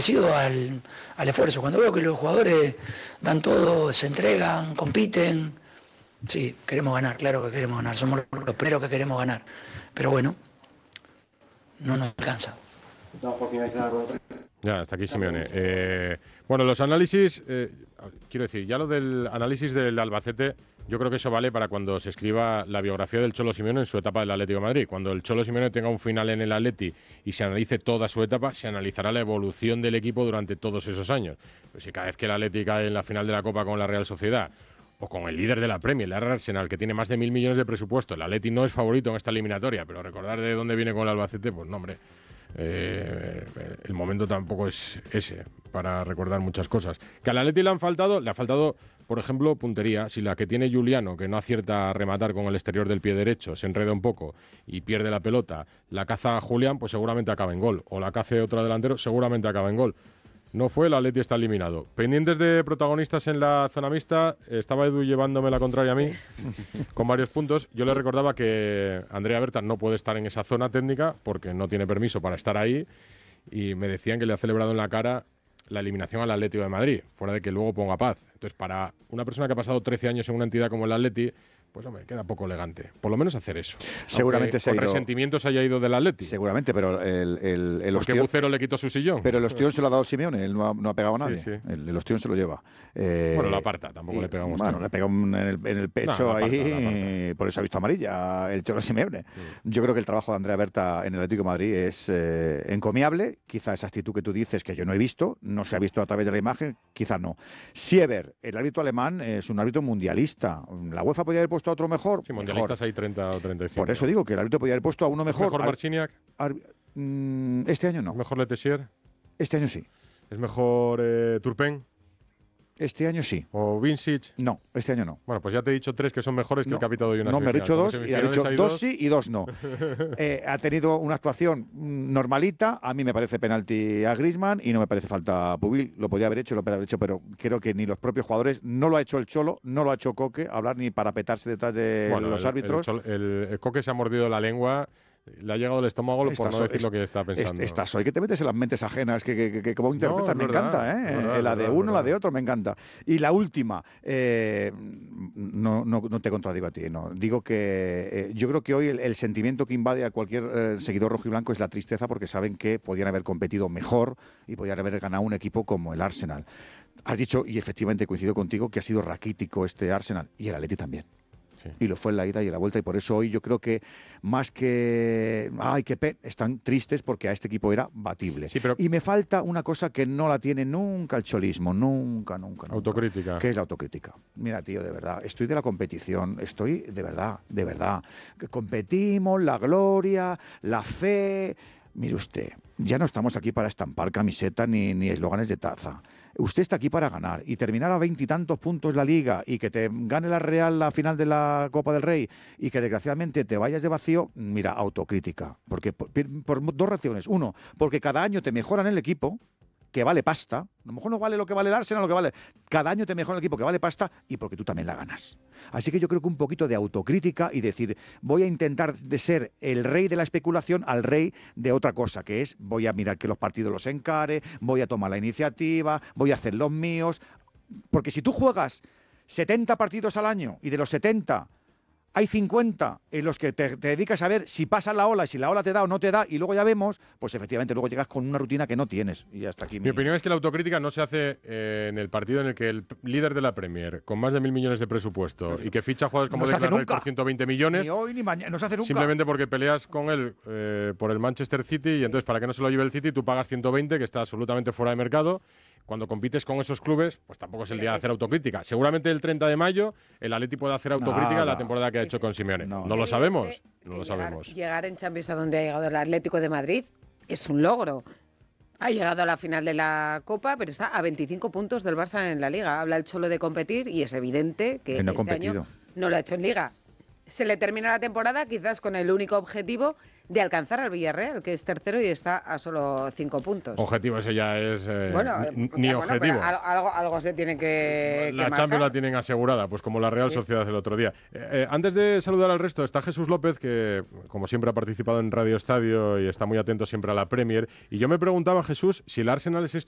agradecido al esfuerzo. Cuando veo que los jugadores dan todo, se entregan, compiten, sí, queremos ganar, claro que queremos ganar, somos los primeros que queremos ganar. Pero bueno, no nos alcanza. Ya, hasta aquí Simeone. Bueno, los análisis, quiero decir, ya lo del análisis del Albacete, yo creo que eso vale para cuando se escriba la biografía del Cholo Simeone en su etapa del Atlético de Madrid. Cuando el Cholo Simeone tenga un final en el Atleti y se analice toda su etapa, se analizará la evolución del equipo durante todos esos años. Pues si cada vez que el Atleti cae en la final de la Copa con la Real Sociedad, o con el líder de la Premier, el Arsenal, que tiene más de 1.000 millones de presupuesto, el Atleti no es favorito en esta eliminatoria, pero recordar de dónde viene con el Albacete, pues no, hombre. El momento tampoco es ese para recordar muchas cosas. Que al Atleti le ha faltado, por ejemplo, puntería. Si la que tiene Juliano, que no acierta a rematar con el exterior del pie derecho, se enreda un poco y pierde la pelota, la caza a Julián, pues seguramente acaba en gol. O la caza otro delantero, seguramente acaba en gol. No fue, el Atleti está eliminado. Pendientes de protagonistas en la zona mixta, estaba Edu llevándome la contraria a mí, con varios puntos. Yo le recordaba que Andrea Berta no puede estar en esa zona técnica porque no tiene permiso para estar ahí, y me decían que le ha celebrado en la cara la eliminación al Atlético de Madrid, fuera de que luego ponga paz. Entonces, para una persona que ha pasado 13 años en una entidad como el Atleti, pues hombre, queda poco elegante. Por lo menos hacer eso. Seguramente se ha ido. Resentimientos haya ido del Atleti. Seguramente, pero el Porque Bucero le quitó su sillón. Pero el ostión se lo ha dado Simeone, él no ha pegado a nadie. Sí. El ostión se lo lleva. Bueno, lo aparta, tampoco le pega un ostión. Bueno, le pega en el pecho, no, ahí, aparta. por eso ha visto amarilla el Cholo Simeone. Yo creo que el trabajo de Andrea Berta en el Atlético de Madrid es encomiable. Quizá esa actitud que tú dices, que yo no he visto, no se ha visto a través de la imagen, quizá no. Siever, el árbitro alemán, es un árbitro mundialista. ¿La UEFA podría haber puesto a otro mejor? Sí, mundialistas hay 30 o 35. Por eso digo que el árbitro podría haber puesto a uno mejor. ¿Es mejor Marciniak? Este año no. ¿Es mejor Letessier? Este año sí. ¿Es mejor Turpin? Este año sí. ¿O Vincic? No, este año no. Bueno, pues ya te he dicho 3 que son mejores que el capitán de una. No, me ha dicho 2 y ha dicho 2 sí y 2 no. Ha tenido una actuación normalita. A mí me parece penalti a Griezmann y no me parece falta a Pubil. Lo podía haber hecho, pero creo que ni los propios jugadores, no lo ha hecho el Cholo, no lo ha hecho Coque, hablar ni para petarse detrás de los árbitros. El Coque se ha mordido la lengua. Le ha llegado el estómago por no decir lo que está pensando. Estás hoy que te metes en las mentes ajenas, que como interpretas, me encanta, ¿eh? La de uno, la de otro, me encanta. Y la última, no te contradigo a ti, no. Digo que yo creo que hoy el sentimiento que invade a cualquier seguidor rojiblanco es la tristeza, porque saben que podían haber competido mejor y podían haber ganado un equipo como el Arsenal. Has dicho, y efectivamente coincido contigo, que ha sido raquítico este Arsenal, y el Atleti también. Sí. Y lo fue en la ida y en la vuelta, y por eso hoy yo creo que más que están tristes porque a este equipo era batible. Sí, pero... Y me falta una cosa que no la tiene nunca el cholismo, nunca. Autocrítica. ¿Qué es la autocrítica? Mira, tío, de verdad, estoy de la competición, estoy de verdad. Competimos, la gloria, la fe. Mire usted, ya no estamos aquí para estampar camisetas ni eslóganes de taza. Usted está aquí para ganar y terminar a 20 y tantos puntos la Liga, y que te gane la Real la final de la Copa del Rey y que desgraciadamente te vayas de vacío. Mira, autocrítica. Porque por 2 razones. Uno, porque cada año te mejoran el equipo, que vale pasta. A lo mejor no vale lo que vale el Arsenal, lo que vale. Cada año te mejora el equipo que vale pasta, y porque tú también la ganas. Así que yo creo que un poquito de autocrítica y decir, voy a intentar de ser el rey de la especulación al rey de otra cosa, que es, voy a mirar que los partidos los encare, voy a tomar la iniciativa, voy a hacer los míos. Porque si tú juegas 70 partidos al año y de los 70... hay 50 en los que te dedicas a ver si pasa la ola, si la ola te da o no te da, y luego ya vemos, pues efectivamente luego llegas con una rutina que no tienes. Y hasta aquí. Mi opinión es que la autocrítica no se hace en el partido en el que el líder de la Premier, con más de 1.000 millones de presupuesto, y que ficha jugadores como Declan Rice por 120 millones, ni hoy ni mañana, no se hace nunca. Simplemente porque peleas con él por el Manchester City, y entonces para que no se lo lleve el City tú pagas 120, que está absolutamente fuera de mercado. Cuando compites con esos clubes, pues tampoco es el día de hacer autocrítica. Seguramente el 30 de mayo el Atleti puede hacer autocrítica de la temporada que ha hecho con Simeone. No lo sabemos. Llegar en Champions a donde ha llegado el Atlético de Madrid es un logro. Ha llegado a la final de la Copa, pero está a 25 puntos del Barça en la Liga. Habla el Cholo de competir y es evidente que no este año no lo ha hecho en Liga. Se le termina la temporada quizás con el único objetivo de alcanzar al Villarreal, que es tercero y está a solo 5 puntos. Objetivo ese ya es ni objetivo. Pero algo se tiene que La marcar. Champions la tienen asegurada, pues como la Real Sociedad el otro día. Antes de saludar al resto, está Jesús López, que como siempre ha participado en Radio Estadio y está muy atento siempre a la Premier. Y yo me preguntaba, Jesús, si el Arsenal es